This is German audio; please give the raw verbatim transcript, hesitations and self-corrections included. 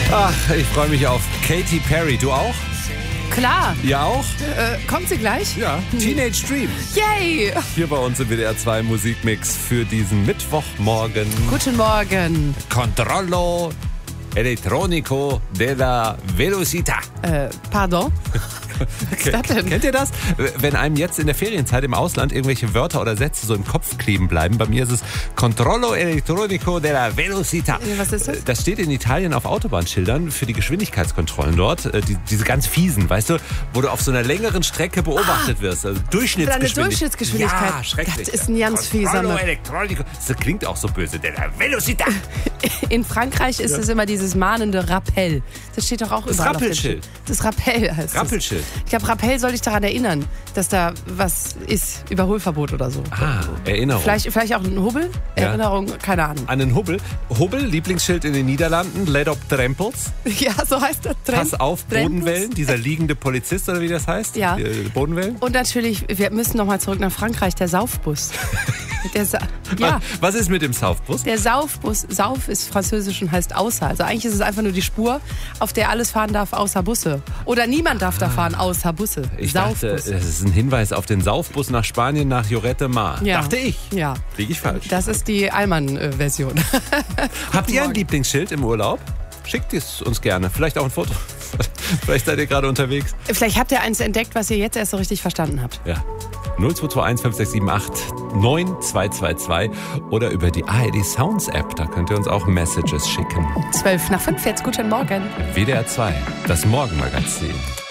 Ach, ich freue mich auf Katy Perry. Du auch? Klar. Ja auch? Äh, kommt sie gleich? Ja. Teenage Dream. Yay! Hier bei uns im W D R zwei Musikmix für diesen Mittwochmorgen. Guten Morgen. Controllo elettronico della velocità. Äh, pardon? Was ist das denn? Kennt ihr das? Wenn einem jetzt in der Ferienzeit im Ausland irgendwelche Wörter oder Sätze so im Kopf kleben bleiben, bei mir ist es Controllo elettronico della velocità. Was ist das? Das steht in Italien auf Autobahnschildern für die Geschwindigkeitskontrollen dort. Die, diese ganz fiesen, weißt du, wo du auf so einer längeren Strecke beobachtet ah, wirst. Also Durchschnittsgeschwindigkeit. Deine Durchschnittsgeschwindigkeit. Ja, schrecklich. Das ist ein ganz fieser. Controllo elettronico. Das klingt auch so böse. Della velocità. In Frankreich ist ja. es immer dieses mahnende Rappel. Das steht doch auch das überall. Rappelschild. Das Rappel heißt es. Rappelschild. Ich glaube, Rappel soll dich daran erinnern, dass da was ist. Überholverbot oder so. Ah, Erinnerung. Vielleicht, vielleicht auch ein Hubbel? Ja. Erinnerung, keine Ahnung. An einen Hubbel. Hubbel, Lieblingsschild in den Niederlanden. Let up Trempels. Ja, so heißt das. Trem- Pass auf, Bodenwellen. Dieser liegende Polizist oder wie das heißt. Ja. Die, äh, Bodenwellen. Und natürlich, wir müssen nochmal zurück nach Frankreich, der Saufbus. Der Sa- ja. Was ist mit dem Saufbus? Der Saufbus, Sauf ist französisch und heißt außer. Also eigentlich ist es einfach nur die Spur, auf der alles fahren darf außer Busse. Oder niemand darf da fahren außer Busse. Ich Saufbus. dachte, das ist ein Hinweis auf den Saufbus nach Spanien, nach Lloret de Mar. Ja. Dachte ich. Ja. Liege ich falsch. Das ist die Allmann-Version. Habt ihr ein Lieblingsschild im Urlaub? Schickt es uns gerne. Vielleicht auch ein Foto. Vielleicht seid ihr gerade unterwegs. Vielleicht habt ihr eins entdeckt, was ihr jetzt erst so richtig verstanden habt. Ja. null zwei zwei eins fünf sechs sieben acht neun zwei zwei zwei oder über die A R D Sounds App. Da könnt ihr uns auch Messages schicken. zwölf nach fünf, jetzt guten Morgen. W D R zwei, das Morgenmagazin.